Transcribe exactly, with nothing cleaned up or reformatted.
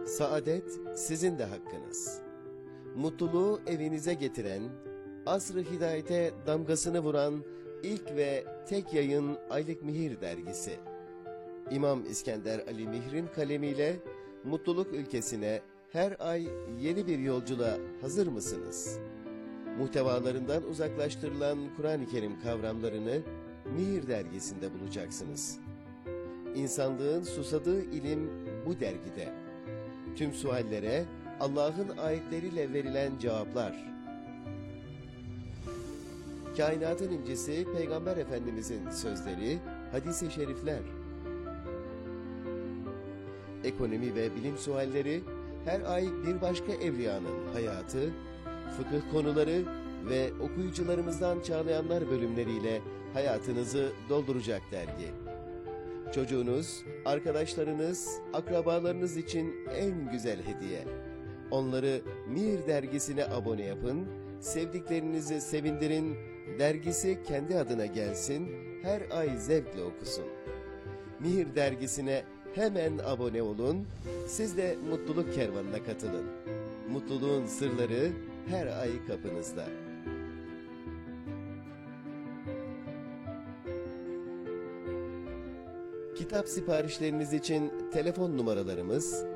Saadet sizin de hakkınız. Mutluluğu evinize getiren, asr-ı hidayete damgasını vuran ilk ve tek yayın Aylık Mihir dergisi. İmam İskender Ali Mihir'in kalemiyle mutluluk ülkesine her ay yeni bir yolculuğa hazır mısınız? Muhtevalarından uzaklaştırılan Kur'an-ı Kerim kavramlarını Mihir dergisinde bulacaksınız. İnsanlığın susadığı ilim bu dergide. Tüm suallere Allah'ın ayetleriyle verilen cevaplar. Kainatın incisi Peygamber Efendimizin sözleri, hadis-i şerifler. Ekonomi ve bilim sualleri, her ay bir başka evliyanın hayatı, fıkıh konuları ve okuyucularımızdan çağlayanlar bölümleriyle hayatınızı dolduracak dergi. Çocuğunuz, arkadaşlarınız, akrabalarınız için en güzel hediye. Onları Mihir dergisine abone yapın, sevdiklerinizi sevindirin, dergisi kendi adına gelsin, her ay zevkle okusun. Mihir dergisine hemen abone olun, siz de mutluluk kervanına katılın. Mutluluğun sırları her ay kapınızda. Kitap siparişleriniz için telefon numaralarımız